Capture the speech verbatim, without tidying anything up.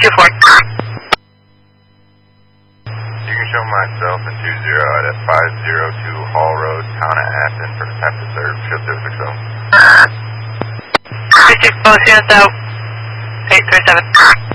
two four. You can show myself and two zero at five zero two Hall Road, Town of Aston for the tap to serve. Show zero six zero. three six four, out. eight three seven.